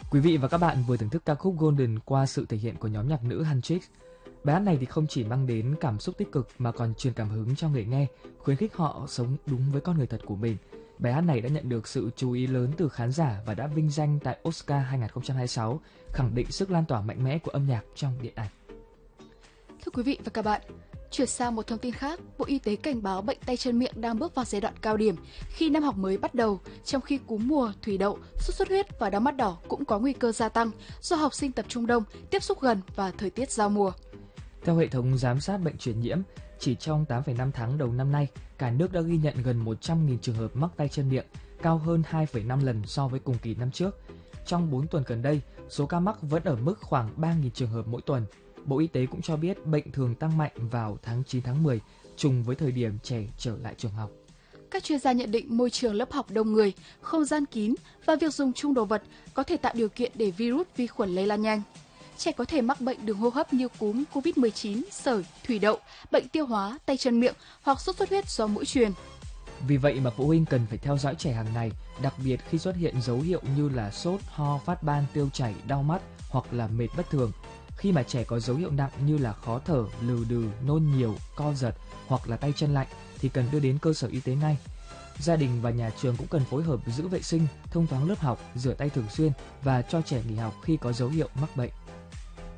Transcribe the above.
Quý vị và các bạn vừa thưởng thức ca khúc Golden qua sự thể hiện của nhóm nhạc nữ Huntrix. Bài hát này thì không chỉ mang đến cảm xúc tích cực mà còn truyền cảm hứng cho người nghe, khuyến khích họ sống đúng với con người thật của mình. Bài hát này đã nhận được sự chú ý lớn từ khán giả và đã vinh danh tại Oscar 2026, khẳng định sức lan tỏa mạnh mẽ của âm nhạc trong điện ảnh. Thưa quý vị và các bạn, chuyển sang một thông tin khác, Bộ Y tế cảnh báo bệnh tay chân miệng đang bước vào giai đoạn cao điểm khi năm học mới bắt đầu, trong khi cúm mùa, thủy đậu, sốt xuất huyết và đau mắt đỏ cũng có nguy cơ gia tăng do học sinh tập trung đông, tiếp xúc gần và thời tiết giao mùa. Theo hệ thống giám sát bệnh truyền nhiễm, chỉ trong 8,5 tháng đầu năm nay, cả nước đã ghi nhận gần 100.000 trường hợp mắc tay chân miệng, cao hơn 2,5 lần so với cùng kỳ năm trước. Trong 4 tuần gần đây, số ca mắc vẫn ở mức khoảng 3.000 trường hợp mỗi tuần. Bộ Y tế cũng cho biết bệnh thường tăng mạnh vào tháng 9 tháng 10, trùng với thời điểm trẻ trở lại trường học. Các chuyên gia nhận định môi trường lớp học đông người, không gian kín và việc dùng chung đồ vật có thể tạo điều kiện để virus vi khuẩn lây lan nhanh. Trẻ có thể mắc bệnh đường hô hấp như cúm, COVID-19, sởi, thủy đậu, bệnh tiêu hóa, tay chân miệng hoặc sốt xuất huyết do muỗi truyền. Vì vậy mà phụ huynh cần phải theo dõi trẻ hàng ngày, đặc biệt khi xuất hiện dấu hiệu như là sốt, ho, phát ban, tiêu chảy, đau mắt hoặc là mệt bất thường. Khi mà trẻ có dấu hiệu nặng như là khó thở, lừ đừ, nôn nhiều, co giật hoặc là tay chân lạnh thì cần đưa đến cơ sở y tế ngay. Gia đình và nhà trường cũng cần phối hợp giữ vệ sinh, thông thoáng lớp học, rửa tay thường xuyên và cho trẻ nghỉ học khi có dấu hiệu mắc bệnh.